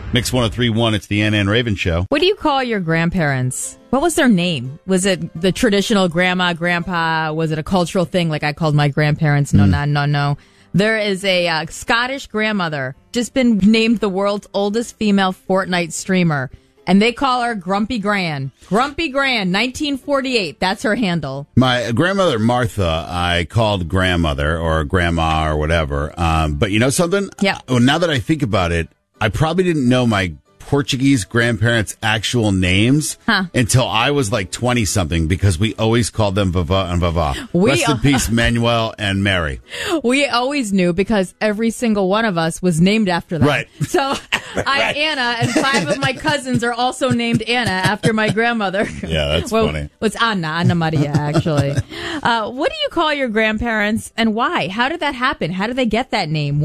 Mix 103.1, it's the Ann and Raven Show. What do you call your grandparents? What was their name? Was it the traditional grandma, grandpa? Was it a cultural thing like I called my grandparents? No. There is a Scottish grandmother, just been named the world's oldest female Fortnite streamer. And they call her Grumpy Gran. Grumpy Gran, 1948. That's her handle. My grandmother, Martha, I called grandmother or grandma or whatever. But you know something? Yeah. Well, now that I think about it, I probably didn't know my Portuguese grandparents' actual names until I was like 20-something because we always called them Vava and Vava. Rest in peace, Manuel and Mary. We always knew because every single one of us was named after them. Right. So I'm Anna, and 5 of my cousins are also named Anna after my grandmother. Yeah, that's funny. It's Anna Maria, actually. What do you call your grandparents and why? How did that happen? How did they get that name?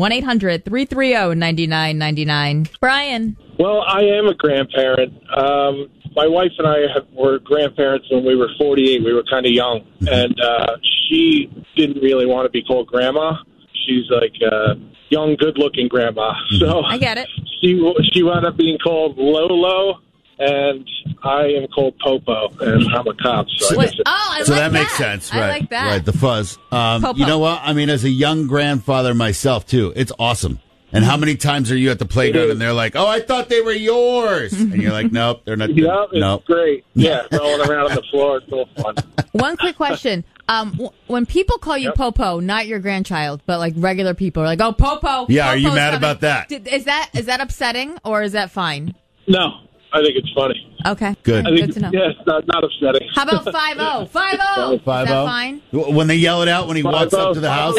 1-800-330-9999. Brian. Well, I am a grandparent. My wife and I were grandparents when we were 48. We were kind of young, and she didn't really want to be called grandma. She's like a young, good-looking grandma. So I get it. She wound up being called Lolo, and I am called Popo, and I'm a cop. So that makes sense. Right. I like that. Right, the fuzz. You know what? I mean, as a young grandfather myself, too, it's awesome. And how many times are you at the playground and they're like, oh, I thought they were yours. And you're like, nope, they're not. Yeah, it's great. Yeah, rolling around on the floor. It's so fun. One quick question. When people call you Popo, not your grandchild, but like regular people are like, oh, Popo. Yeah, Popo's are you mad coming. about that? Is that upsetting or is that fine? No, I think it's funny. Okay. Good. Good to know. Yeah, it's not upsetting. How about 5-0? 5-0. Is that fine? When they yell it out when he walks up to the house?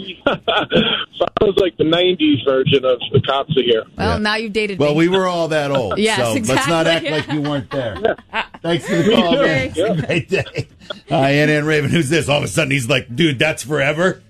Was like the 90s version of the cops are here. Well, now you've dated me. Well, we were all that old. Yes, so exactly. Let's not act like you weren't there. Thanks for the call, man. Have a great day. Hi, Ann Raven. Who's this? All of a sudden, he's like, dude, that's forever.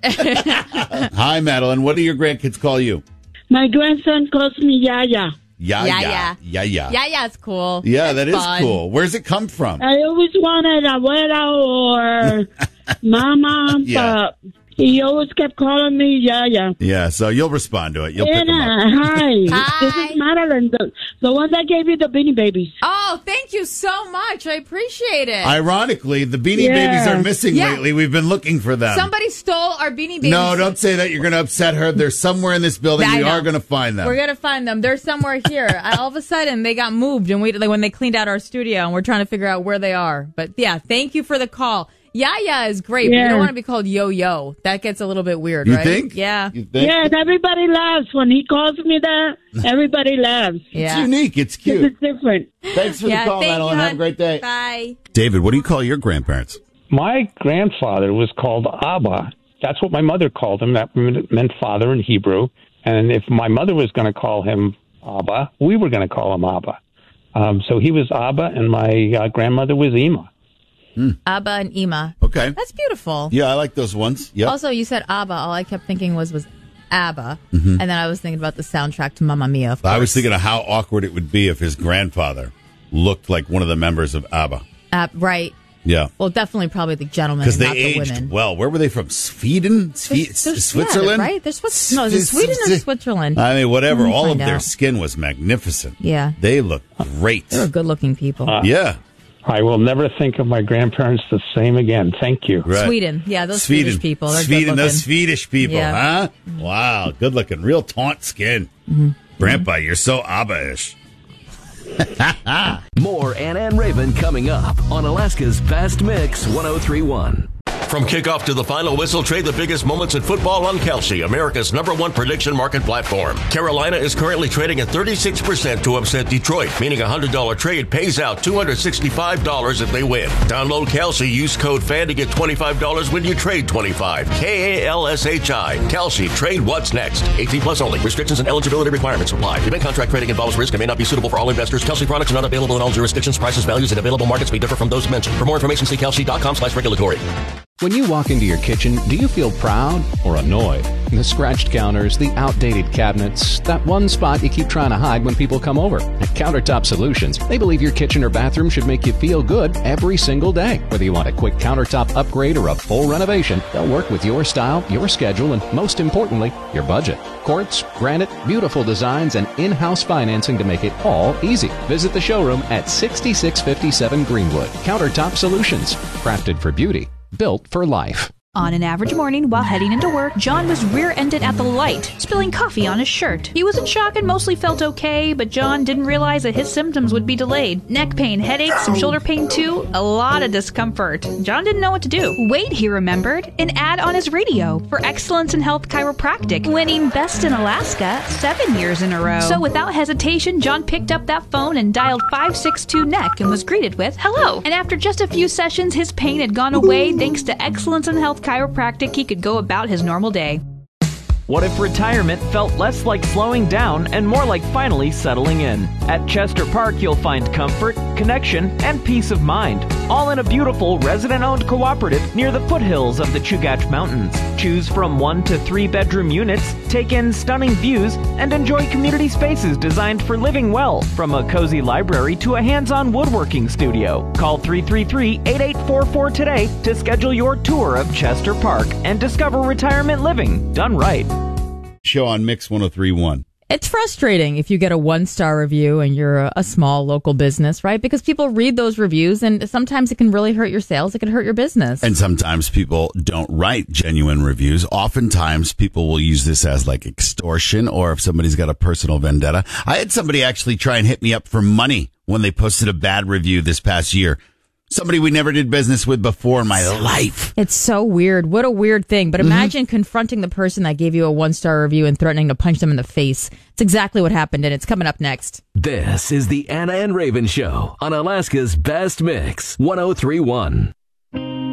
Hi, Madeline. What do your grandkids call you? My grandson calls me Yaya. Yaya. Yaya's cool. Yeah, That's that fun. is cool. Where's it come from? I always wanted abuela or mama, but he always kept calling me Yaya. Yeah, so you'll respond to it. You'll pick them up. Hi. This is Madeline, the one that gave you the Beanie Babies. Oh, thank you so much. I appreciate it. Ironically, the Beanie Babies are missing lately. We've been looking for them. Somebody stole our Beanie Babies. No, don't say that. You're going to upset her. They're somewhere in this building. We are going to find them. We're going to find them. They're somewhere here. All of a sudden, they got moved and when they cleaned out our studio, and we're trying to figure out where they are. But yeah, thank you for the call. Yaya is great, but you don't want to be called Yo-Yo. That gets a little bit weird, right? You think? Yeah. Yes, everybody laughs. When he calls me that, everybody laughs. It's unique. It's cute. It's different. Thanks for the call, Madeline. Have a great day. Bye. David, what do you call your grandparents? My grandfather was called Abba. That's what my mother called him. That meant father in Hebrew. And if my mother was going to call him Abba, we were going to call him Abba. So he was Abba, and my grandmother was Ima. Abba and Ima. Okay. That's beautiful. Yeah, I like those ones. Yep. Also, you said Abba. All I kept thinking was ABBA. And then I was thinking about the soundtrack to Mamma Mia. I was thinking of how awkward it would be if his grandfather looked like one of the members of ABBA. Right. Yeah. Well, definitely probably the gentlemen, because they not the aged women. well. Where were they from? Sweden? Switzerland? Yeah, right? Is it Sweden or Switzerland? I mean, whatever. All of their skin was magnificent. Yeah. They look great. They were good-looking people. Yeah. I will never think of my grandparents the same again. Thank you. Right. Sweden. Yeah, those Swedish people. They're those Swedish people, huh? Wow, good looking. Real taunt skin. Grandpa, you're so ABBA-ish. More Ann and Raven coming up on Alaska's Best Mix 103.1. From kickoff to the final whistle, trade the biggest moments in football on Kalshi, America's #1 prediction market platform. Carolina is currently trading at 36% to upset Detroit, meaning a $100 trade pays out $265 if they win. Download Kalshi, use code FAN to get $25 when you trade $25. KALSHI. Kalshi, trade what's next. 18 plus only. Restrictions and eligibility requirements apply. Event contract trading involves risk and may not be suitable for all investors. Kalshi products are not available in all jurisdictions. Prices, values, and available markets may differ from those mentioned. For more information, see kalshi.com/regulatory. When you walk into your kitchen, do you feel proud or annoyed? The scratched counters, the outdated cabinets, that one spot you keep trying to hide when people come over. At Countertop Solutions, they believe your kitchen or bathroom should make you feel good every single day. Whether you want a quick countertop upgrade or a full renovation, they'll work with your style, your schedule, and most importantly, your budget. Quartz, granite, beautiful designs, and in-house financing to make it all easy. Visit the showroom at 6657 Greenwood. Countertop Solutions, crafted for beauty. Built for life. On an average morning while heading into work, John was rear-ended at the light, spilling coffee on his shirt. He was in shock and mostly felt okay, but John didn't realize that his symptoms would be delayed. Neck pain, headaches, some shoulder pain too, a lot of discomfort. John didn't know what to do. Wait, he remembered, an ad on his radio for Excellence in Health Chiropractic, winning Best in Alaska 7 years in a row. So without hesitation, John picked up that phone and dialed 562-NECK and was greeted with, "Hello." And after just a few sessions, his pain had gone away thanks to Excellence in Health Chiropractic. He could go about his normal day. What if retirement felt less like slowing down and more like finally settling in? At Chester Park, you'll find comfort, connection, and peace of mind, all in a beautiful resident-owned cooperative near the foothills of the Chugach Mountains. Choose from 1 to 3 bedroom units, take in stunning views, and enjoy community spaces designed for living well, from a cozy library to a hands-on woodworking studio. Call 333-8844 today to schedule your tour of Chester Park and discover retirement living done right. Show on Mix 103.1. It's frustrating if you get a 1-star review and you're a small local business, right? Because people read those reviews and sometimes it can really hurt your sales. It can hurt your business. And sometimes people don't write genuine reviews. Oftentimes people will use this as like extortion, or if somebody's got a personal vendetta. I had somebody actually try and hit me up for money when they posted a bad review this past year. Somebody we never did business with before in my life. It's so weird. What a weird thing. But imagine confronting the person that gave you a 1-star review and threatening to punch them in the face. It's exactly what happened, and it's coming up next. This is the Anna and Raven Show on Alaska's Best Mix 103.1.